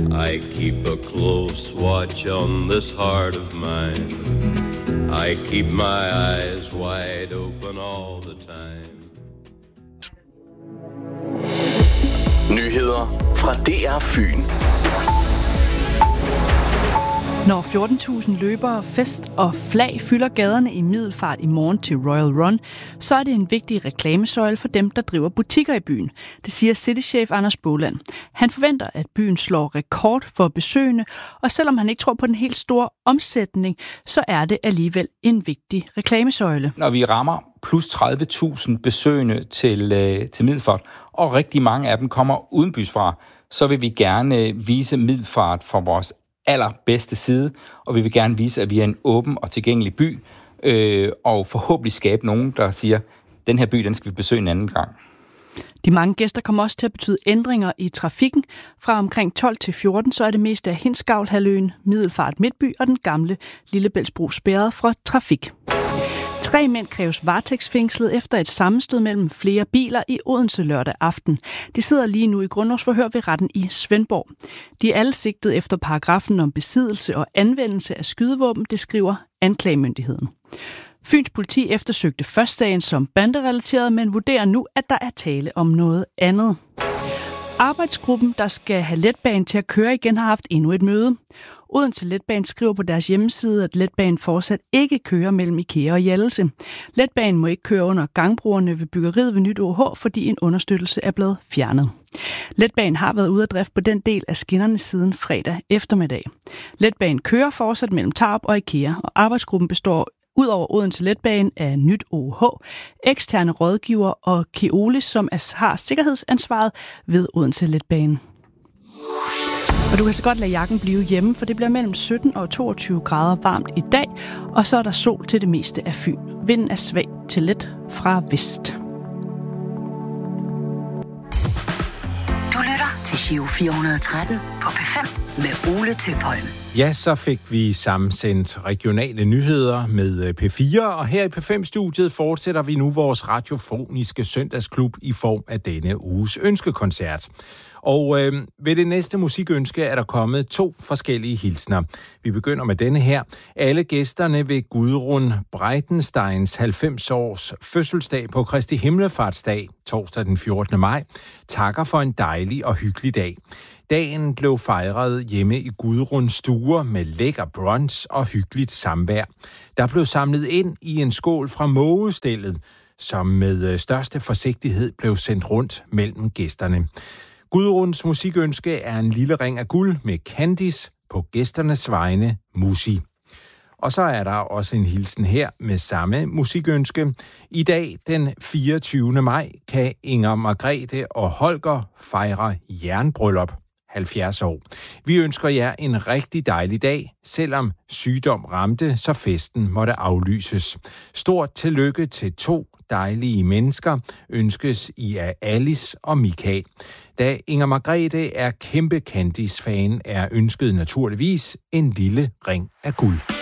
I keep a close watch on this heart of mine. I keep my eyes wide open all the time. Nyheder fra DR Fyn. Når 14.000 løbere, fest og flag fylder gaderne i Middelfart i morgen til Royal Run, så er det en vigtig reklamesøjle for dem, der driver butikker i byen. Det siger citychef Anders Boland. Han forventer, at byen slår rekord for besøgende, og selvom han ikke tror på den helt store omsætning, så er det alligevel en vigtig reklamesøjle. Når vi rammer plus 30.000 besøgende til Middelfart, og rigtig mange af dem kommer udenbys fra, så vil vi gerne vise Middelfart for vores allerbedste side, og vi vil gerne vise, at vi er en åben og tilgængelig by, og forhåbentlig skabe nogen, der siger, den her by, den skal vi besøge en anden gang. De mange gæster kommer også til at betyde ændringer i trafikken. Fra omkring 12 til 14, så er det mest af Hindsgavl-halvøen, Middelfart Midtby og den gamle Lillebæltsbro spærret fra trafik. 3 mænd kræves varetægtsfængslet efter et sammenstød mellem flere biler i Odense lørdag aften. De sidder lige nu i grundlovsforhør ved retten i Svendborg. De er alle sigtet efter paragrafen om besiddelse og anvendelse af skydevåben, det skriver anklagemyndigheden. Fyns politi eftersøgte først sagen som banderelateret, men vurderer nu, at der er tale om noget andet. Arbejdsgruppen, der skal have letbanen til at køre igen, har haft endnu et møde. Odense Letbane skriver på deres hjemmeside, at letbanen fortsat ikke kører mellem IKEA og Hjallese. Letbanen må ikke køre under gangbroerne ved byggeriet ved Nyt OH, fordi en understøttelse er blevet fjernet. Letbanen har været ude af drift på den del af skinnerne siden fredag eftermiddag. Letbanen kører fortsat mellem Tarup og IKEA, og arbejdsgruppen består udover Odense Letbane af Nyt OH, eksterne rådgiver og Keolis, som har sikkerhedsansvaret ved Odense Letbane. Og du kan så godt lade jakken blive hjemme, for det bliver mellem 17 og 22 grader varmt i dag, og så er der sol til det meste af Fyn. Vinden er svag til let fra vest. Du lytter til Giro 413 på P5 med Ole Tøpholm. Ja, så fik vi sammensendt regionale nyheder med P4, og her i P5-studiet fortsætter vi nu vores radiofoniske søndagsklub i form af denne uges ønskekoncert. Og ved det næste musikønske er der kommet 2 forskellige hilsner. Vi begynder med denne her. Alle gæsterne ved Gudrun Breitensteins 90-års fødselsdag på Kristi Himmelfartsdag, torsdag den 14. maj, takker for en dejlig og hyggelig dag. Dagen blev fejret hjemme i Gudruns stuer med lækker brunch og hyggeligt samvær. Der blev samlet ind i en skål fra mågestellet, som med største forsigtighed blev sendt rundt mellem gæsterne. Gudruns musikønske er en lille ring af guld med Candice på gæsternes vegne Musi. Og så er der også en hilsen her med samme musikønske. I dag, den 24. maj, kan Inger Margrethe og Holger fejre jernbryllup. 70 år. Vi ønsker jer en rigtig dejlig dag, selvom sygdom ramte, så festen måtte aflyses. Stort tillykke til 2 dejlige mennesker, ønskes I af Alice og Michael. Da Inger Margrethe er kæmpe Candice-fan, er ønsket naturligvis en lille ring af guld.